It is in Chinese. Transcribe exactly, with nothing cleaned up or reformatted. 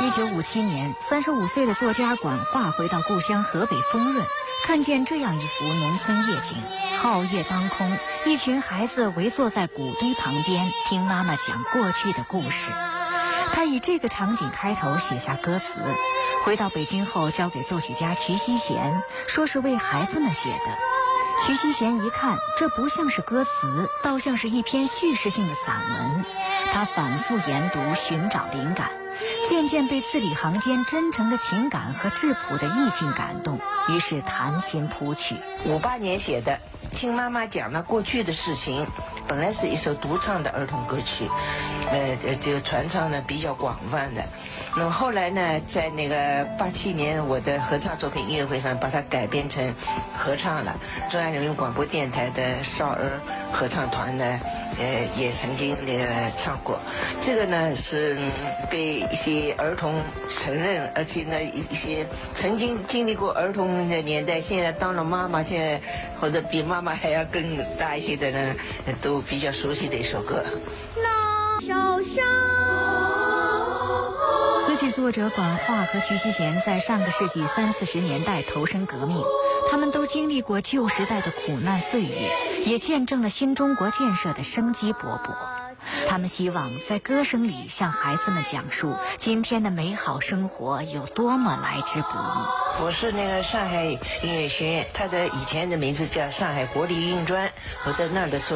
一九五七年，三十五岁的作家管化回到故乡河北丰润，看见这样一幅农村夜景：皓夜当空，一群孩子围坐在谷堆旁边，听妈妈讲过去的故事。他以这个场景开头写下歌词，回到北京后交给作曲家瞿希贤，说是为孩子们写的。瞿希贤一看，这不像是歌词，倒像是一篇叙事性的散文。他反复研读，寻找灵感，渐渐被字里行间真诚的情感和质朴的意境感动，于是弹琴谱曲。 五八年写的，听妈妈讲了过去的事情，本来是一首独唱的儿童歌曲，呃，这个传唱呢比较广泛的。那么后来呢，在那个八七年我的合唱作品音乐会上，把它改编成合唱了。中央人民广播电台的少儿合唱团呢，呃，也曾经那个唱过。这个呢是被一些儿童承认，而且呢一些曾经经历过儿童的年代，现在当了妈妈，现在或者比妈妈还要更大一些的呢，都比较熟悉的一首歌。 那首歌。 词曲作者管化和瞿希贤在上个世纪三四十年代投身革命，他们都经历过旧时代的苦难岁月，也见证了新中国建设的生机勃勃。他们希望在歌声里向孩子们讲述今天的美好生活有多么来之不易。 我是那个上海音乐学院，它的以前的名字叫上海国立音专，我在那儿的作